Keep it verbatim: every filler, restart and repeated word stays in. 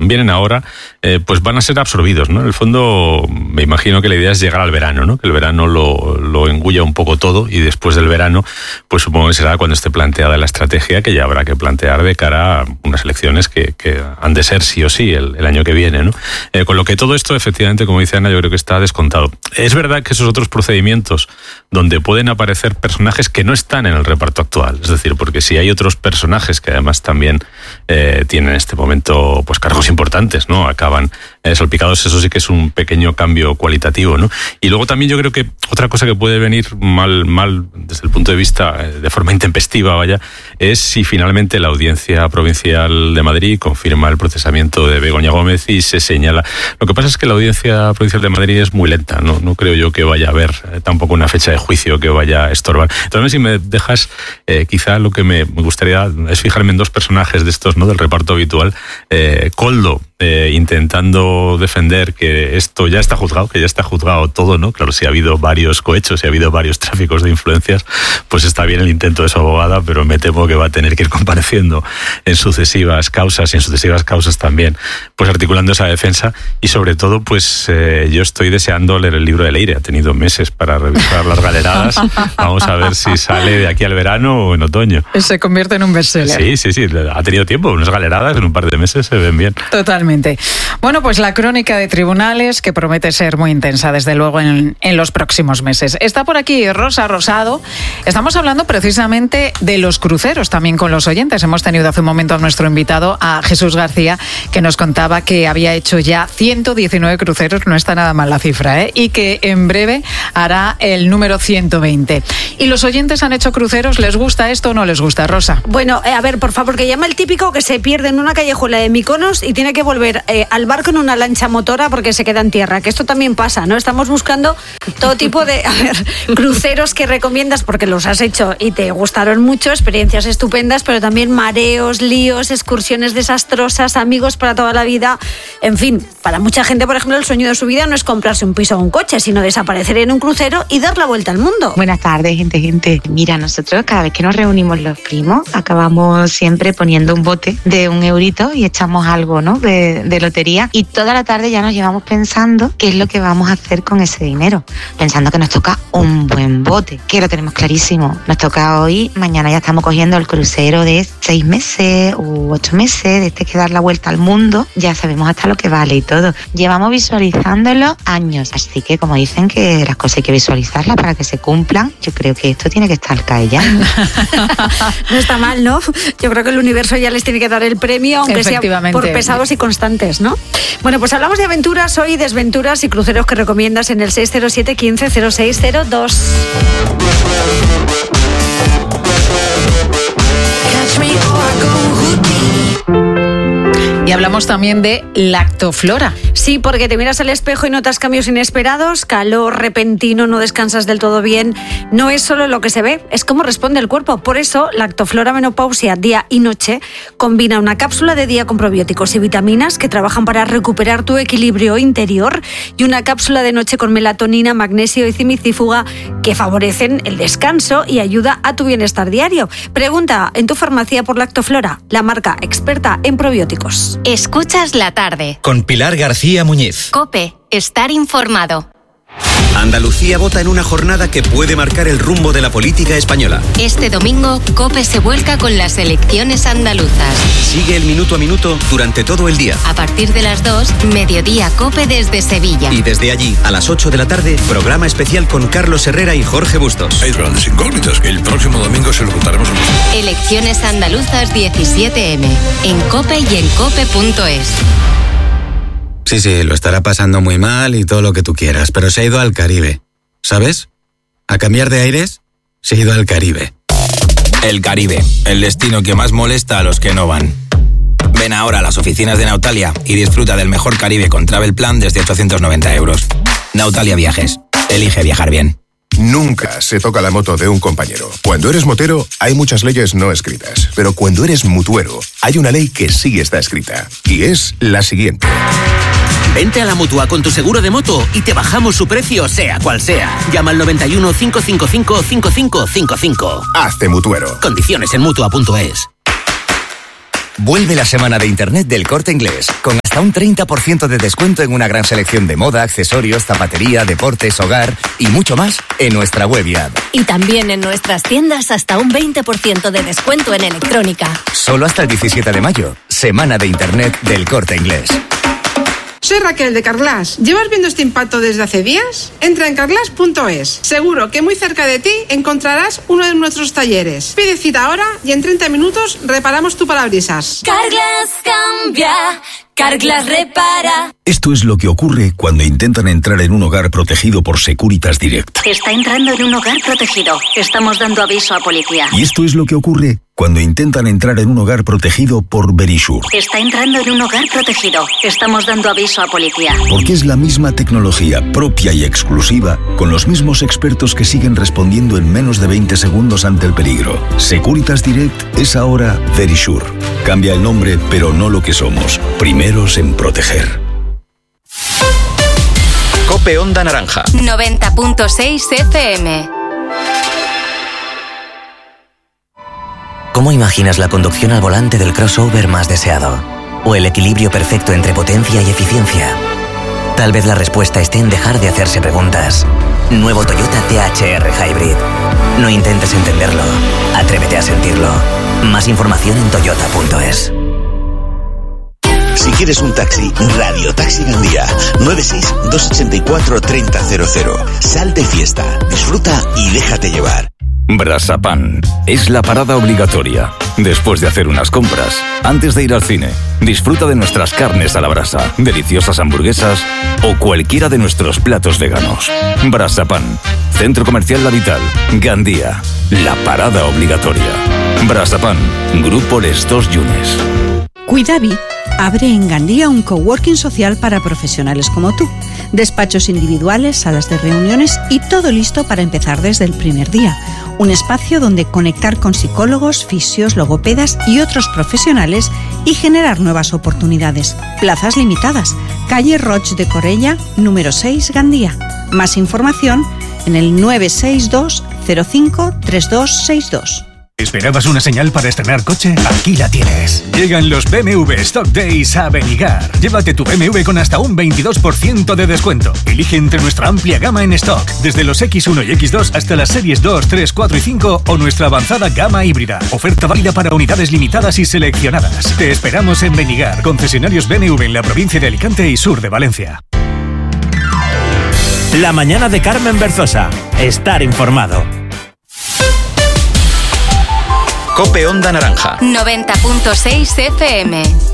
vienen ahora, eh, pues van a ser absorbidos, ¿no? En el fondo, me imagino que la idea es llegar al verano, ¿no? Que el verano lo, lo engulla un poco todo y después del verano, pues supongo que será cuando esté planteada la estrategia que ya habrá que plantear de cara a unas elecciones que, que han de ser sí o sí el, el año que viene, ¿no? Eh, con lo que todo esto, efectivamente, como dice Ana, yo creo que está descontado. Es verdad que esos otros procedimientos donde pueden aparecer personajes que no están en el reparto actual, es decir, porque si hay otros personajes que además también eh, tienen en este momento pues cargos importantes, ¿no? Acaban eh, salpicados, eso sí que es un pequeño cambio cualitativo, ¿no? Y luego también yo creo que otra cosa que puede venir mal, mal desde el punto de vista eh, de forma intempestiva, vaya, es si finalmente la Audiencia Provincial de Madrid confirma el procesamiento de Begoña Gómez y se señala. Lo que pasa es que la Audiencia Provincial de Madrid es muy lenta, no, no creo yo que vaya a haber eh, tampoco una fecha de juicio que vaya a estorbar. Entonces, si me dejas, eh, quizá lo que me gustaría es fijarme en dos personajes de estos, ¿no? Del reparto habitual. Eh, Koldo, eh, intentando defender que esto ya está juzgado, que ya está juzgado todo, ¿no? Claro, si ha habido varios cohechos, si ha habido varios tráficos de influencias, pues está bien el intento de su abogada, pero me temo que va a tener que ir compareciendo en sucesivas causas y en sucesivas causas también, pues articulando esa defensa. Y sobre todo, pues eh, yo estoy deseando leer el libro de Leire. Ha tenido meses para revisar las galeradas. Vamos a ver si sale de aquí al verano o en otoño. Se convierte en un bestseller. Sí, sí, sí. Ha tenido tiempo. Unas galeradas en un par de meses se ven bien. Totalmente. Bueno, pues la crónica de tribunales, que promete ser muy intensa, desde luego, en, en los próximos meses. Está por aquí Rosa Rosado. Estamos hablando precisamente de los cruceros, también con los oyentes. Hemos tenido hace un momento a nuestro invitado, a Jesús García, que nos contaba que había hecho ya ciento diecinueve cruceros, no está nada mal la cifra, ¿eh? Y que en breve hará el número ciento veinte. ¿Y los oyentes han hecho cruceros? ¿Les gusta esto o no les gusta, Rosa? Bueno, eh, a ver, por favor, que llama el típico que se pierde en una callejuela de Mykonos y tiene que volver eh, al barco en una lancha motora porque se queda en tierra, que esto también pasa, ¿no? Estamos buscando todo tipo de, a ver, cruceros que recomiendas porque los has hecho y te gustaron mucho, experiencias estupendas, pero también mareos, líos, excursiones desastrosas, amigos para toda la vida. En fin, para mucha gente, por ejemplo, el sueño de su vida no es comprarse un piso o un coche, sino desaparecer en un crucero y dar la vuelta al mundo. Buenas tardes, gente, gente. Mira, nosotros cada vez que nos reunimos los primos, acabamos siempre poniendo un bote de un eurito y echamos algo, ¿no? De, de lotería. Y toda la tarde ya nos llevamos pensando qué es lo que vamos a hacer con ese dinero. Pensando que nos toca un buen bote, que lo tenemos clarísimo. Nos toca hoy, mañana ya estamos cogiendo el crucero de seis meses u ocho meses, de este que dar la vuelta al mundo. Ya sabemos hasta lo que vale y todo. Llevamos visualizándolo años. Así que, como dicen que las cosas hay que visualizarlas para que se cumplan, yo creo que esto tiene que estar caellando. No está mal, ¿no? Yo creo que el universo ya les tiene que dar el premio, aunque sea por pesados y constantes, ¿no? Bueno, pues hablamos de aventuras hoy, desventuras y cruceros que recomiendas en el seis cero siete, quince, cero seis cero dos. Y hablamos también de lactoflora. Sí, porque te miras al espejo y notas cambios inesperados, calor repentino, no descansas del todo bien. No es solo lo que se ve, es cómo responde el cuerpo. Por eso, Lactoflora Menopausia Día y Noche combina una cápsula de día con probióticos y vitaminas que trabajan para recuperar tu equilibrio interior y una cápsula de noche con melatonina, magnesio y cimicífuga que favorecen el descanso y ayuda a tu bienestar diario. Pregunta en tu farmacia por Lactoflora, la marca experta en probióticos. Escuchas la tarde. Con Pilar García Muñiz. COPE, estar informado. Andalucía vota en una jornada que puede marcar el rumbo de la política española. Este domingo, COPE se vuelca con las elecciones andaluzas. Sigue el minuto a minuto durante todo el día. A partir de las dos, Mediodía COPE desde Sevilla. Y desde allí, a las ocho de la tarde, programa especial con Carlos Herrera y Jorge Bustos. Hay grandes incógnitas que el próximo domingo se lo contaremos a nosotros. Elecciones andaluzas diecisiete eme, en COPE y en cope punto es. Sí, sí, lo estará pasando muy mal y todo lo que tú quieras, pero se ha ido al Caribe, ¿sabes? A cambiar de aires, se ha ido al Caribe. El Caribe, el destino que más molesta a los que no van. Ven ahora a las oficinas de Nautalia y disfruta del mejor Caribe con Travel Plan desde ochocientos noventa euros. Nautalia Viajes, elige viajar bien. Nunca se toca la moto de un compañero. Cuando eres motero, hay muchas leyes no escritas. Pero cuando eres mutuero, hay una ley que sí está escrita. Y es la siguiente. Vente a la Mutua con tu seguro de moto y te bajamos su precio, sea cual sea. Llama al noventa y uno, cinco cinco cinco, cinco cinco cinco cinco. Hazte mutuero. Condiciones en mutua punto es. Vuelve la semana de Internet del Corte Inglés, con hasta hasta un treinta por ciento de descuento en una gran selección de moda, accesorios, zapatería, deportes, hogar y mucho más en nuestra web y app. Y también en nuestras tiendas hasta un veinte por ciento de descuento en electrónica. Solo hasta el diecisiete de mayo, semana de Internet del Corte Inglés. Soy Raquel de Carglass. ¿Llevas viendo este impacto desde hace días? Entra en carglass punto es. Seguro que muy cerca de ti encontrarás uno de nuestros talleres. Pide cita ahora y en treinta minutos reparamos tu parabrisas. Carglass cambia, Carglass repara. Esto es lo que ocurre cuando intentan entrar en un hogar protegido por Securitas Direct. Está entrando en un hogar protegido. Estamos dando aviso a policía. Y esto es lo que ocurre cuando intentan entrar en un hogar protegido por Verisure. Está entrando en un hogar protegido. Estamos dando aviso a policía. Porque es la misma tecnología propia y exclusiva, con los mismos expertos que siguen respondiendo en menos de veinte segundos ante el peligro. Securitas Direct es ahora Verisure. Cambia el nombre, pero no lo que somos. Primeros en proteger. Cope Onda Naranja. noventa punto seis F M. ¿Cómo imaginas la conducción al volante del crossover más deseado? ¿O el equilibrio perfecto entre potencia y eficiencia? Tal vez la respuesta esté en dejar de hacerse preguntas. Nuevo Toyota T H R Hybrid. No intentes entenderlo, atrévete a sentirlo. Más información en toyota punto es. Si quieres un taxi, Radio Taxi Gandía. nueve seis dos ocho cuatro tres cero cero cero. Sal de fiesta, disfruta y déjate llevar. Brasapan es la parada obligatoria. Después de hacer unas compras, antes de ir al cine, disfruta de nuestras carnes a la brasa, deliciosas hamburguesas o cualquiera de nuestros platos veganos. Brasapan, Centro Comercial La Vital, Gandía, la parada obligatoria. Brasapan, Grupo Les Dos Yunes. Cuidavi abre en Gandía un coworking social para profesionales como tú. Despachos individuales, salas de reuniones y todo listo para empezar desde el primer día. Un espacio donde conectar con psicólogos, fisios, logopedas y otros profesionales y generar nuevas oportunidades. Plazas limitadas. Calle Roig de Corella, número seis, Gandía. Más información en el nueve seis dos cero cinco tres dos seis dos. ¿Esperabas una señal para estrenar coche? Aquí la tienes. Llegan los B M W Stock Days a Benigar. Llévate tu B M W con hasta un veintidós por ciento de descuento. Elige entre nuestra amplia gama en stock, desde los equis uno y equis dos hasta las series dos, tres, cuatro y cinco o nuestra avanzada gama híbrida. Oferta válida para unidades limitadas y seleccionadas. Te esperamos en Benigar, concesionarios B M W en la provincia de Alicante y sur de Valencia. La mañana de Carmen Berzosa. Estar informado. Cope Onda Naranja. noventa punto seis F M.